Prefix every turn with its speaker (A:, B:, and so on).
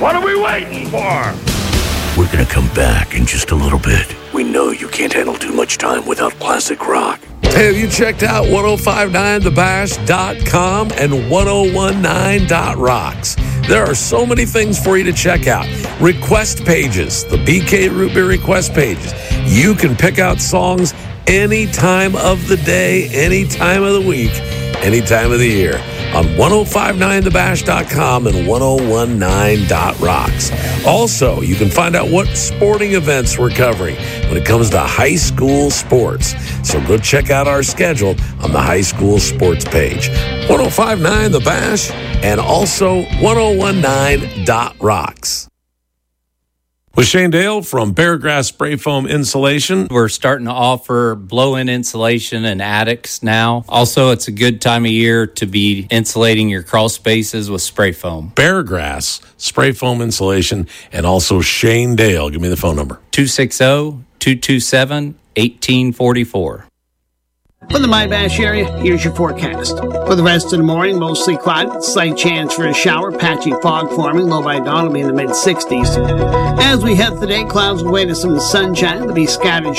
A: What are we waiting for?
B: We're gonna come back in just a little bit. We know you can't handle too much time without classic rock.
C: Hey, have you checked out 1059thebash.com and 1019.rocks? There are so many things for you to check out. Request pages, the BK Root Beer request pages. You can pick out songs any time of the day, any time of the week, any time of the year on 1059thebash.com and 1019.rocks. Also, you can find out what sporting events we're covering when it comes to high school sports. So go check out our schedule on the high school sports page. 1059 The Bash and also 1019.rocks. With Shane Dale from Beargrass Spray Foam Insulation.
D: We're starting to offer blow-in insulation in attics now. Also, it's a good time of year to be insulating your crawl spaces with spray foam.
C: Beargrass Spray Foam Insulation and also Shane Dale. Give me the phone number.
D: 260-227-1844.
E: For the My-Bash area, here's your forecast. For the rest of the morning, mostly cloudy, slight chance for a shower, patchy fog forming, low by dawn will be in the mid-60s. As we head today, clouds will way to some sunshine. There'll be scattered